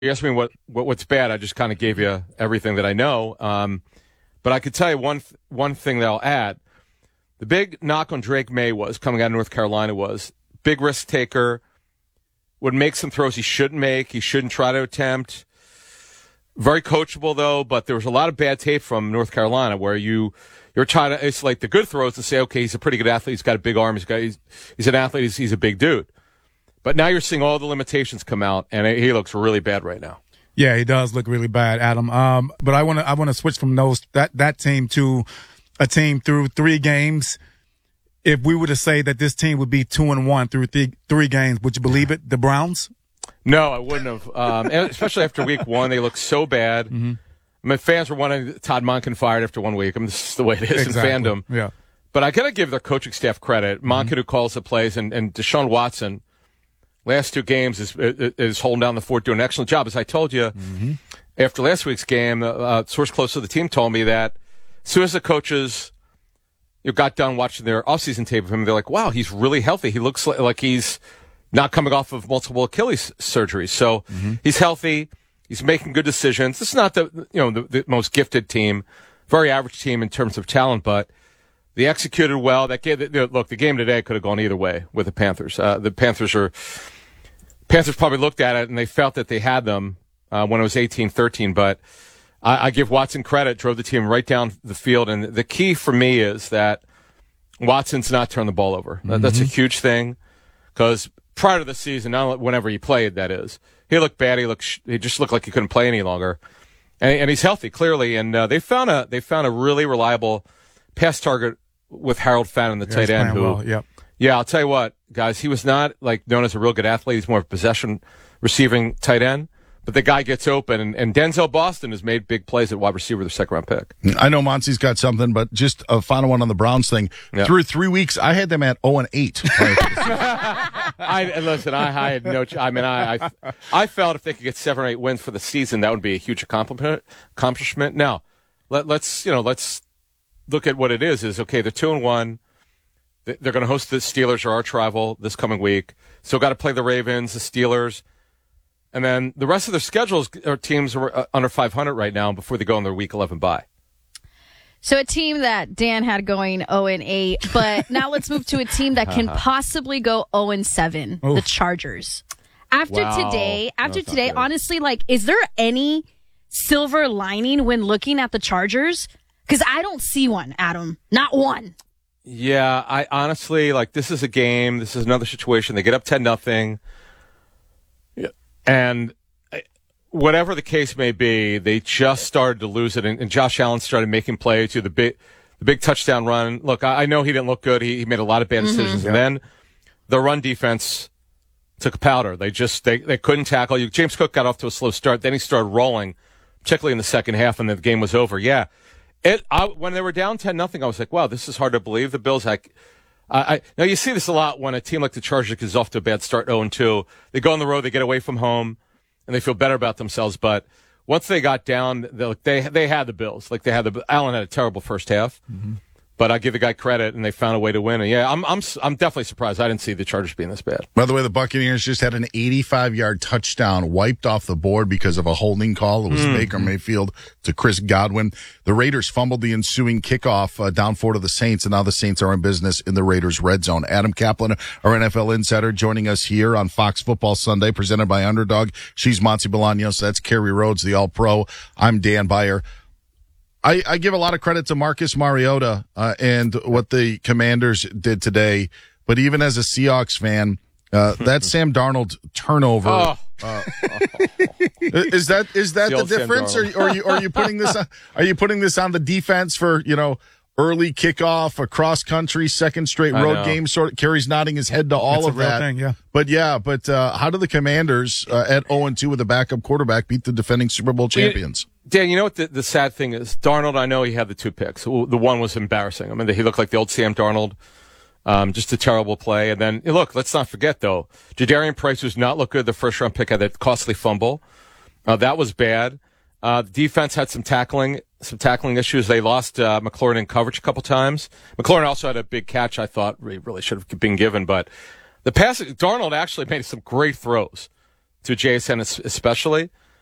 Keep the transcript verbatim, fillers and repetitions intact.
you asked me what, what what's bad. I just kind of gave you everything that I know. Um, but I could tell you one th- one thing that I'll add. The big knock on Drake May was, coming out of North Carolina, was big risk taker, would make some throws he shouldn't make, he shouldn't try to attempt. Very coachable, though, but there was a lot of bad tape from North Carolina where you, you're trying to isolate the good throws and say, okay, he's a pretty good athlete, he's got a big arm, he's, got, he's, he's an athlete, he's, he's a big dude. But now you're seeing all the limitations come out, and he looks really bad right now. Yeah, he does look really bad, Adam. Um, but I want to I want to switch from those that that team to a team through three games. If we were to say that this team would be two and one through three three games, would you believe it? The Browns? No, I wouldn't have. Um, and especially after week one, they look so bad. Mm-hmm. I mean, fans were wanting Todd Monken fired after one week. I mean, this is the way it is exactly. in fandom. Yeah. But I got to give their coaching staff credit. Monken, mm-hmm. who calls the plays, and, and Deshaun Watson. Last two games is is holding down the fort, doing an excellent job. As I told you, mm-hmm. after last week's game, a uh, source close to the team told me that as soon as the coaches you know, got done watching their offseason tape of him, they're like, wow, he's really healthy. He looks like, like he's not coming off of multiple Achilles surgeries. So mm-hmm. he's healthy. He's making good decisions. This is not the you know the, the most gifted team, very average team in terms of talent, but they executed well. That game, look, the game today could have gone either way with the Panthers. Uh, the Panthers are Panthers probably looked at it and they felt that they had them uh, when it was eighteen thirteen. But I, I give Watson credit, drove the team right down the field. And the key for me is that Watson's not turned the ball over. Mm-hmm. That's a huge thing because prior to the season, not whenever he played, that is, he looked bad. He looked, he just looked like he couldn't play any longer. And, and he's healthy, clearly. And uh, they found a they found a really reliable pass target with Harold Fannin, the yeah, tight end. Who, well. Yep. Yeah, I'll tell you what, guys, he was not like known as a real good athlete. He's more of a possession receiving tight end. But the guy gets open, and, and Denzel Boston has made big plays at wide receiver, the second round pick. I know Monsi's got something, but just a final one on the Browns thing. Yep. Through three weeks, I had them at zero and eight. I listen. I, I had no. I mean, I, I I felt if they could get seven or eight wins for the season, that would be a huge accomplishment. Accomplishment. Now, let, let's you know, let's look at what it is. Is okay. They're two and one. They're going to host the Steelers, or arch rival, this coming week. So got to play the Ravens, the Steelers. And then the rest of their schedules are teams are under five hundred right now before they go on their week eleven bye. So a team that Dan had going oh and eight, but now let's move to a team that can possibly go oh and seven, Oof. The Chargers. After wow. today, after no, today, honestly, like, is there any silver lining when looking at the Chargers? Because I don't see one, Adam. Not one. Yeah, I honestly, like, this is a game. This is another situation. They get up ten nothing. And whatever the case may be, they just started to lose it, and, and Josh Allen started making plays to the big, the big touchdown run. Look, I, I know he didn't look good. He, he made a lot of bad decisions, mm-hmm. and then the run defense took a powder. They just they, they couldn't tackle you. James Cook got off to a slow start. Then he started rolling, particularly in the second half, and then the game was over. Yeah, it. I, when they were down ten nothing, I was like, wow, this is hard to believe. The Bills had. I, I, now, you see this a lot when a team like the Chargers gets off to a bad start, oh and two. They go on the road, they get away from home, and they feel better about themselves. But once they got down, they they, they had the Bills. Like, they had the Allen had a terrible first half. Mm-hmm. But I give the guy credit, and they found a way to win. And yeah, I'm I'm I'm definitely surprised. I didn't see the Chargers being this bad. By the way, the Buccaneers just had an eighty-five yard touchdown wiped off the board because of a holding call. It was mm-hmm. Baker Mayfield to Chris Godwin. The Raiders fumbled the ensuing kickoff uh, down four to the Saints, and now the Saints are in business in the Raiders' red zone. Adam Kaplan, our N F L insider, joining us here on Fox Football Sunday, presented by Underdog. She's Monty Bolaños. That's Kerry Rhodes, the All-Pro. I'm Dan Beyer. I, I give a lot of credit to Marcus Mariota uh, and what the Commanders did today. But even as a Seahawks fan, uh, that Sam Darnold turnover, oh. uh, is that is that the, the difference, or, or are you or are you putting this on, are you putting this on the defense for you know early kickoff, a cross country, second straight road game? Sort of, Kerry's nodding his head to all That's of a real that. Thing, yeah. But yeah, but uh, how do the Commanders uh, at oh and two with a backup quarterback beat the defending Super Bowl champions? Dan, you know what the, the sad thing is? Darnold, I know he had the two picks. The one was embarrassing. I mean, he looked like the old Sam Darnold. Um, just a terrible play. And then, look, let's not forget, though, Jadarian Price, who's not looked good, the first-round pick, had that costly fumble. Uh, that was bad. Uh, the defense had some tackling some tackling issues. They lost uh, McLaurin in coverage a couple times. McLaurin also had a big catch I thought really should have been given. But the pass, Darnold actually made some great throws to J S N especially.